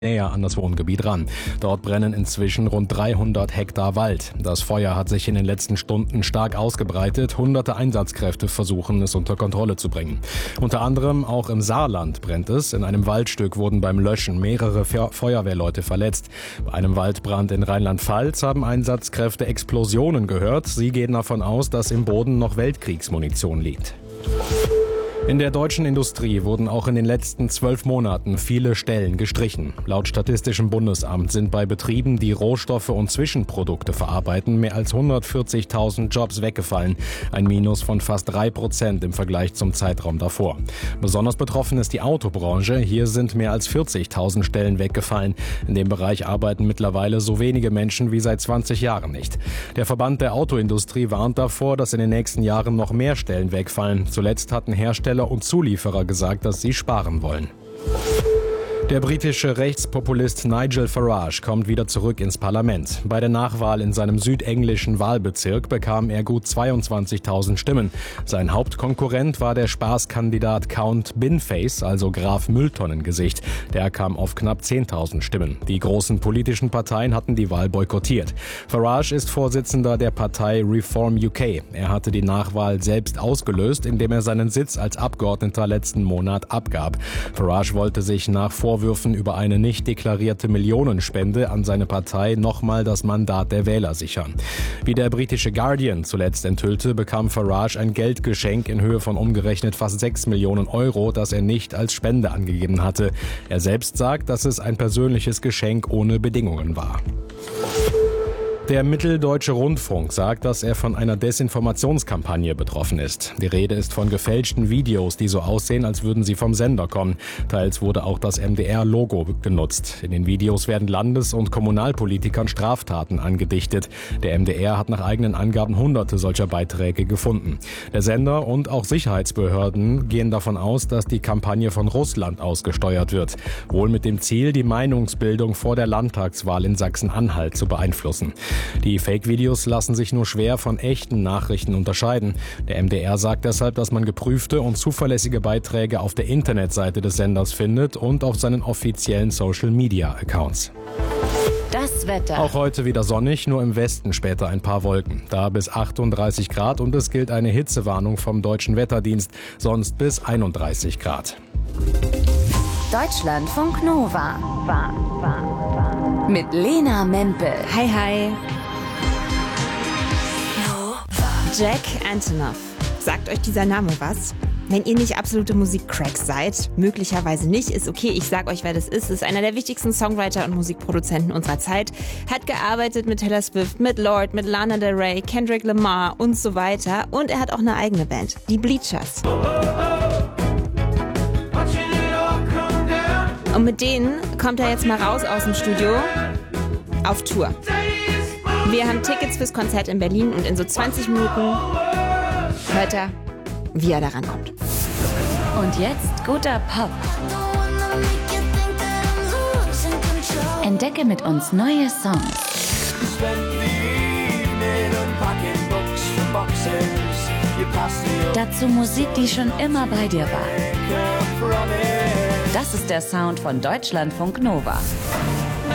näher an das Wohngebiet ran. Dort brennen inzwischen rund 300 Hektar Wald. Das Feuer hat sich in den letzten Stunden stark ausgebreitet. Hunderte Einsatzkräfte versuchen, es unter Kontrolle zu bringen. Unter anderem auch im Saarland brennt es. In einem Waldstück wurden beim Löschen mehrere Feuerwehrleute verletzt. Bei einem Waldbrand in Rheinland-Pfalz haben Einsatzkräfte Explosionen gehört. Sie gehen davon aus, dass im Boden noch Weltkriegsmunition liegt. In der deutschen Industrie wurden auch in den letzten 12 Monaten viele Stellen gestrichen. Laut Statistischem Bundesamt sind bei Betrieben, die Rohstoffe und Zwischenprodukte verarbeiten, mehr als 140.000 Jobs weggefallen. Ein Minus von fast 3% im Vergleich zum Zeitraum davor. Besonders betroffen ist die Autobranche. Hier sind mehr als 40.000 Stellen weggefallen. In dem Bereich arbeiten mittlerweile so wenige Menschen wie seit 20 Jahren nicht. Der Verband der Autoindustrie warnt davor, dass in den nächsten Jahren noch mehr Stellen wegfallen. Zuletzt hatten Hersteller und Zulieferer gesagt, dass sie sparen wollen. Der britische Rechtspopulist Nigel Farage kommt wieder zurück ins Parlament. Bei der Nachwahl in seinem südenglischen Wahlbezirk bekam er gut 22.000 Stimmen. Sein Hauptkonkurrent war der Spaßkandidat Count Binface, also Graf Mülltonnengesicht. Der kam auf knapp 10.000 Stimmen. Die großen politischen Parteien hatten die Wahl boykottiert. Farage ist Vorsitzender der Partei Reform UK. Er hatte die Nachwahl selbst ausgelöst, indem er seinen Sitz als Abgeordneter letzten Monat abgab. Farage wollte sich nach Vorwürfen über eine nicht deklarierte Millionenspende an seine Partei nochmal das Mandat der Wähler sichern. Wie der britische Guardian zuletzt enthüllte, bekam Farage ein Geldgeschenk in Höhe von umgerechnet fast 6 Millionen Euro, das er nicht als Spende angegeben hatte. Er selbst sagt, dass es ein persönliches Geschenk ohne Bedingungen war. Der Mitteldeutsche Rundfunk sagt, dass er von einer Desinformationskampagne betroffen ist. Die Rede ist von gefälschten Videos, die so aussehen, als würden sie vom Sender kommen. Teils wurde auch das MDR-Logo genutzt. In den Videos werden Landes- und Kommunalpolitikern Straftaten angedichtet. Der MDR hat nach eigenen Angaben hunderte solcher Beiträge gefunden. Der Sender und auch Sicherheitsbehörden gehen davon aus, dass die Kampagne von Russland ausgesteuert wird. Wohl mit dem Ziel, die Meinungsbildung vor der Landtagswahl in Sachsen-Anhalt zu beeinflussen. Die Fake-Videos lassen sich nur schwer von echten Nachrichten unterscheiden. Der MDR sagt deshalb, dass man geprüfte und zuverlässige Beiträge auf der Internetseite des Senders findet und auf seinen offiziellen Social-Media-Accounts. Das Wetter. Auch heute wieder sonnig, nur im Westen später ein paar Wolken. Da bis 38 Grad und es gilt eine Hitzewarnung vom Deutschen Wetterdienst, sonst bis 31 Grad. Deutschlandfunk Nova. Mit Lena Mempel. Hi, hi. Jack Antonoff. Sagt euch dieser Name was? Wenn ihr nicht absolute Musikcracks seid, möglicherweise nicht, ist okay, ich sag euch, wer das ist einer der wichtigsten Songwriter und Musikproduzenten unserer Zeit, hat gearbeitet mit Taylor Swift, mit Lorde, mit Lana Del Rey, Kendrick Lamar und so weiter und er hat auch eine eigene Band, die Bleachers. Und mit denen kommt er jetzt mal raus aus dem Studio auf Tour. Wir haben Tickets fürs Konzert in Berlin und in so 20 Minuten hört er, wie er da rankommt. Und jetzt guter Pop. Entdecke mit uns neue Songs. Dazu Musik, die schon immer bei dir war. Das ist der Sound von Deutschlandfunk Nova.